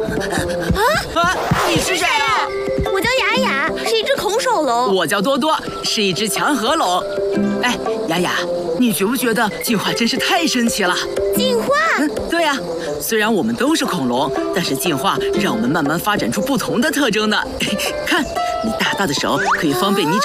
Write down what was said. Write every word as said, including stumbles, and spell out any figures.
啊，你是谁啊？ 我叫雅雅，是一只空手龙。 我叫多多，是一只强合龙。哎，雅雅，你觉不觉得进化真是太神奇了？ 进化？ 嗯，对呀、啊。虽然我们都是恐龙，但是进化让我们慢慢发展出不同的特征呢。看，你大大的手可以方便你找